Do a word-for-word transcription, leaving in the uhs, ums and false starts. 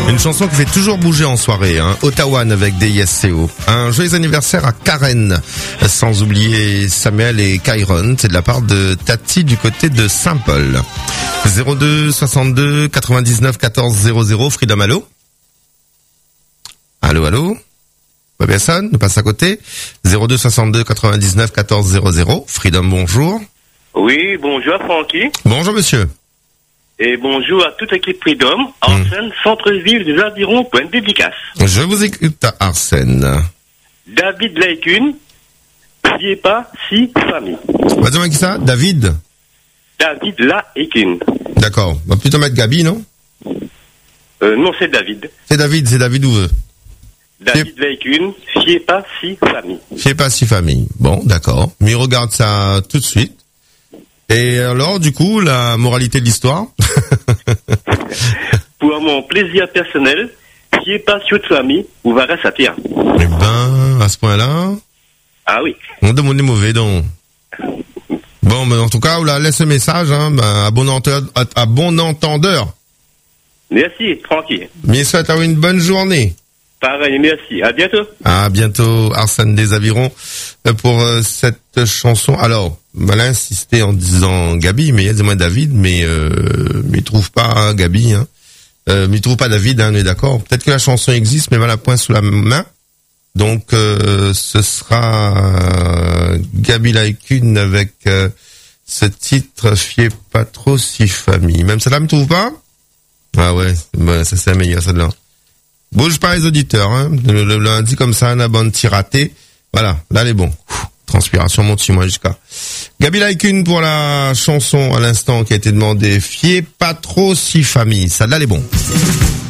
Une chanson qui fait toujours bouger en soirée, hein. Ottawa avec D I S C O. Un joyeux anniversaire à Karen, sans oublier Samuel et Kyron. C'est de la part de Tati du côté de Saint-Paul. zéro deux soixante-deux quatre-vingt-dix-neuf quatorze zéro zéro. Freedom, allô? Allô, allô? Pas personne, ne passe à côté. zéro deux soixante-deux quatre-vingt-dix-neuf quatorze zéro zéro. Freedom, bonjour. Oui, bonjour Francky. Bonjour monsieur. Et bonjour à toute l'équipe Freedom, Arsène, mmh. Centre-ville des Avirons, point de dédicace. Je vous écoute, Arsène. David Laikun, n'oubliez pas, si famille. Vas-y, qui ça? David? David Laikun. D'accord. On va plutôt mettre Gabi, non? Euh, non, c'est David. C'est David, c'est David où veut. David Laikun, fiez pas si famille. Fiez pas si famille. Bon, d'accord. Mais il regarde ça tout de suite. Et alors, du coup, la moralité de l'histoire? Pour mon plaisir personnel, fiez pas sur de famille, ou verra ça tient. Eh ben, à ce point-là. Ah oui. On demande des mauvais, donc. Bon, mais en tout cas, on la laisse le message, hein, ben, à bon entendeur, à, à bon entendeur. Merci, tranquille. Mais souhaite avoir une bonne journée. Pareil, merci. À bientôt. À bientôt, Arsène des Avirons, pour euh, cette chanson. Alors, elle a insisté en disant Gabi, mais il y a des moins David, mais euh, mais il trouve pas hein, Gabi, hein. Euh, mais il trouve pas David, hein, on est d'accord. Peut-être que la chanson existe, mais elle a la pointe sous la main. Donc, euh, ce sera euh, Gabi Laikun avec euh, ce titre Fiez pas trop si famille. Même celle-là, me trouve pas? Ah ouais, bah, ça c'est la meilleure celle-là. Bouge pas les auditeurs, hein. Le, le lundi comme ça, un abonne petit raté. Voilà, là elle est bon. Transpiration monte sur moi jusqu'à. Gabi Laikun pour la chanson à l'instant qui a été demandée. Fiez pas trop si famille. Ça là elle est bon.